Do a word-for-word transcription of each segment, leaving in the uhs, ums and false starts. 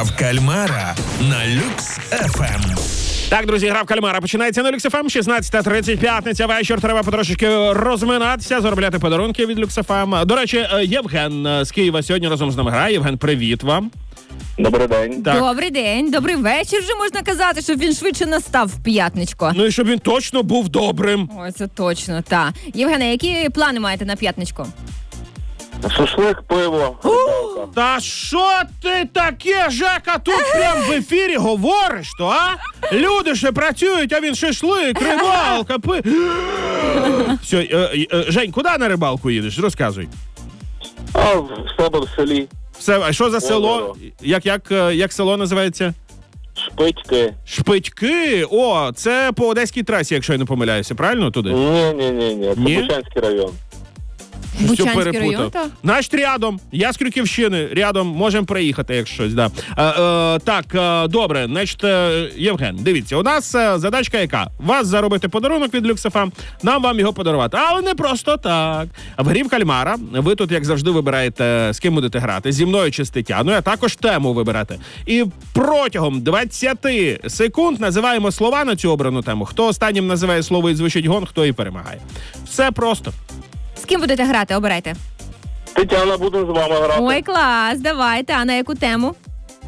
в кальмара на Люкс еф ем. Так, друзі, гра в кальмара починається на Люкс еф ем. шістнадцята тридцять, п'ятниця, вечір. Треба потрошечки розминатися, заробляти подарунки від Люкс еф ем. До речі, Євген з Києва сьогодні разом з нами грає. Євген, привіт вам. Добрий день. Так. Добрий день, добрий вечір вже можна казати, щоб він швидше настав в п'ятничко. Ну і щоб він точно був добрим. Ой, це точно, та. Євгене, які плани маєте на п'ятничко? Шашлик, пиво. рибалка. Та що ти таке, Жека, тут прям в ефірі говориш, то, а? Люди ще працюють, а він шашлик, рибалка, пи... Все, е, е, Жень, куди на рибалку їдеш? Розказуй. А в себе в селі. Все, а що за село? Як, як, е, як село називається? Шпитьки. Шпитьки? О, це по Одеській трасі, якщо я не помиляюся, правильно туди? Ні, ні, ні, ні. Це Ні? Бучанський район. Все Бучанський перепутав. район, так? Наш рядом, я з Крюківщини, рядом, можемо проїхати, якщо щось, да. Е, е, так, е, добре, значить, е, Євген, дивіться, у нас е, задачка яка? Вас заробити подарунок від Люкс еф ем, нам вам його подарувати. Але не просто так. В грі в кальмара ви тут, як завжди, вибираєте, з ким будете грати, зі мною чи з Тетяною, а також тему виберете. І протягом двадцять секунд називаємо слова на цю обрану тему. Хто останнім називає слово і звучить гонг, хто і перемагає. Все просто. З ким будете грати, обирайте. Тетяна буде з вами грати. Ой, клас, давайте. А на яку тему?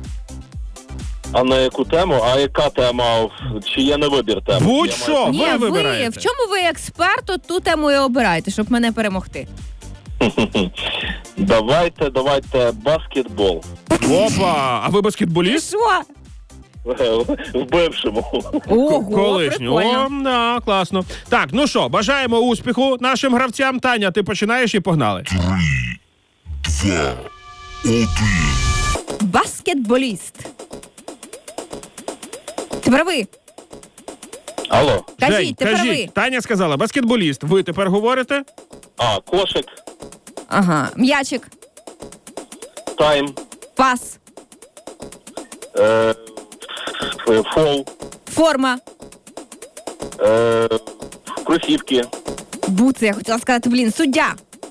А на яку тему? А яка тема? Чи є не вибір теми? Будь-що. Я Ні, ви ви, вибираєте. в чому ви експерт, то ту тему і обирайте, щоб мене перемогти. маю- Давайте, давайте баскетбол. Опа, а ви баскетболіст? Що? В бившому. Ого, Колишню. прикольно. О, да, класно. Так, ну що, бажаємо успіху нашим гравцям. Таня, ти починаєш і погнали. Баскетболіст. Тепер ви. Алло. Кажіть, Жень, тепер кажіть. ви. Таня сказала, баскетболіст. Ви тепер говорите? А, кошик, Ага. М'ячик. тайм, Пас. е, фол, Форма. е, кросівки, Буци, я хотіла сказати, блін, суддя.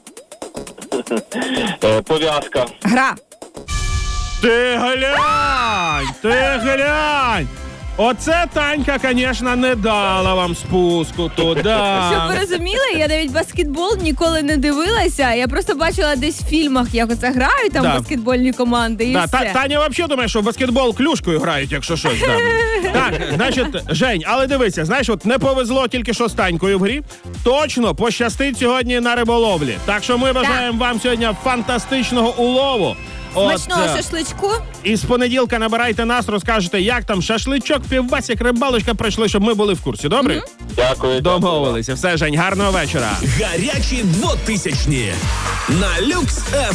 е, пов'язка. Гра. Ти глянь! Ти глянь! Оце Танька, звісно, не дала вам спуску туди. Щоб ви розуміли, я навіть баскетбол ніколи не дивилася. Я просто бачила десь в фільмах, як оце грають там Да. баскетбольні команди і Да, все. та, Таня взагалі думає, що в баскетбол клюшкою грають, якщо щось. Да. Так, значить, Жень, але дивися, знаєш, от не повезло тільки що з Танькою в грі. Точно пощастить сьогодні на риболовлі. Так що ми бажаємо вам сьогодні фантастичного улову. От, Смачного е, шашличку. і з понеділка набирайте нас, розкажете, як там шашличок, півбасик, рибалочка пройшли, щоб ми були в курсі. Добре? Дякую. Домовилися. Все, Жень, гарного вечора. Гарячі двотисячні на Люкс еф ем.